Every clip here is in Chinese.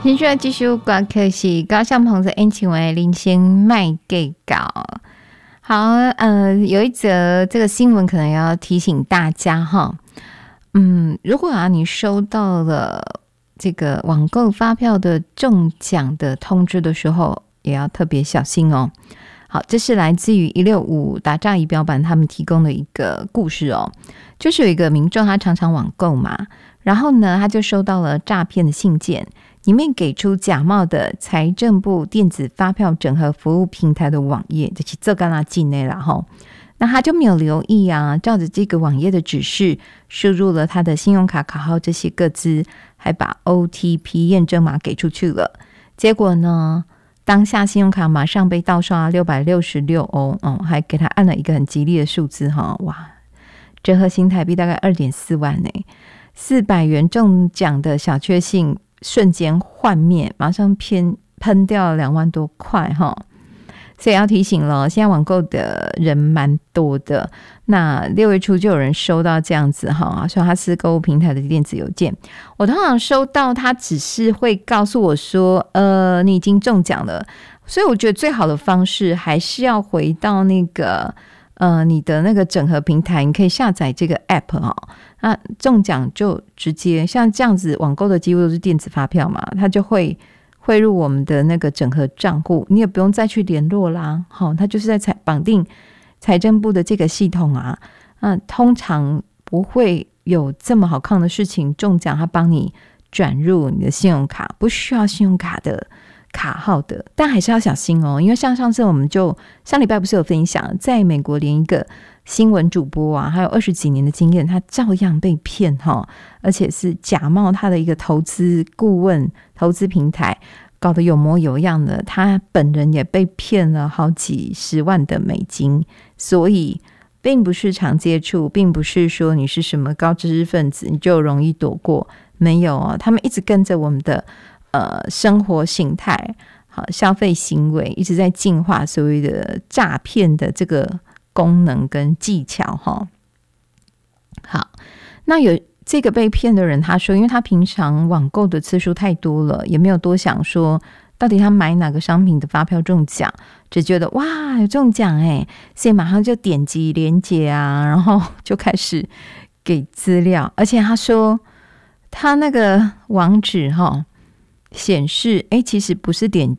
现在继续歌曲是高向鹏的演唱的《人生卖给搞》。好，有一则这个新闻可能要提醒大家哈，如果你收到了这个网购发票的中奖的通知的时候，也要特别小心哦。好，这是来自于165打诈仪表板他们提供的一个故事哦，就是有一个民众他常常网购嘛，然后呢他就收到了诈骗的信件，里面给出假冒的财政部电子发票整合服务平台的网页，就是这干啦进内啦吼。那他就没有留意啊，照着这个网页的指示输入了他的信用卡卡号这些个资，还把 OTP 验证码给出去了。结果呢，当下信用卡马上被盗刷666欧，还给他按了一个很吉利的数字哈，哇，折合新台币大概2.4万呢，400元中奖的小确幸瞬间幻灭，马上喷掉了2万多块哈。所以要提醒了，现在网购的人蛮多的。那6月初就有人收到这样子哈，说他是购物平台的电子邮件。我通常收到，他只是会告诉我说，你已经中奖了。所以我觉得最好的方式还是要回到那个你的那个整合平台，你可以下载这个 app 哈。那中奖就直接像这样子，网购的几乎都是电子发票嘛，它就会汇入我们的那个整合账户，你也不用再去联络啦。好，它就是在绑定财政部的这个系统啊。通常不会有这么好看的事情，中奖它帮你转入你的信用卡，不需要信用卡的卡号的，但还是要小心哦。因为像上次我们就上礼拜不是有分享，在美国连一个新闻主播啊，还有20几年的经验，他照样被骗哈，而且是假冒他的一个投资顾问、投资平台，搞得有模有样的。他本人也被骗了好几十万的美金，所以并不是常接触，并不是说你是什么高知识分子你就容易躲过，没有哦，他们一直跟着我们的生活形态、好消费行为，一直在进化所谓的诈骗的这个功能跟技巧哈。好，那有这个被骗的人，他说因为他平常网购的次数太多了，也没有多想说到底他买哪个商品的发票中奖，只觉得哇有中奖耶，所以马上就点击连结啊，然后就开始给资料。而且他说他那个网址显示其实不是点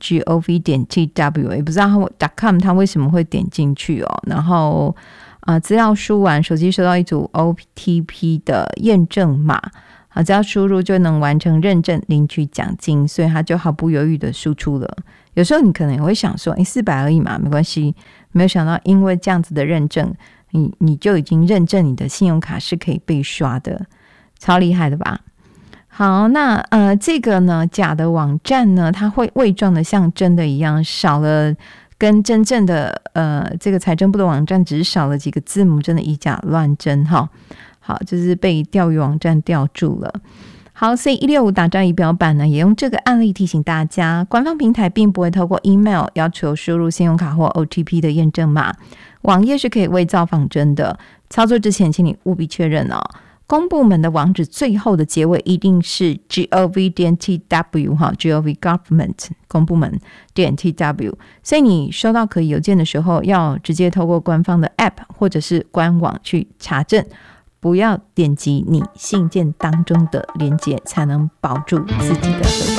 gov.tw， 也不知道.com 他为什么会点进去哦。然后资料输完，手机收到一组 OTP 的验证码，只要输入就能完成认证领取奖金，所以他就毫不犹豫的输出了。有时候你可能也会想说400而已嘛，没关系，没有想到因为这样子的认证，你就已经认证你的信用卡是可以被刷的，超厉害的吧。好，那这个呢，假的网站呢，它会伪装的像真的一样，少了跟真正的这个财政部的网站只是少了几个字母，真的以假乱真哈。好，就是被钓鱼网站钓住了。好，所以165打诈仪表板呢，也用这个案例提醒大家，官方平台并不会透过 email 要求输入信用卡或 OTP 的验证码，网页是可以伪造仿真的。操作之前，请你务必确认哦。公部门的网址最后的结尾一定是 gov.tw 哈 ，gov government 公部门.tw， 所以你收到可疑邮件的时候，要直接透过官方的 app 或者是官网去查证，不要点击你信件当中的连结，才能保住自己的荷包。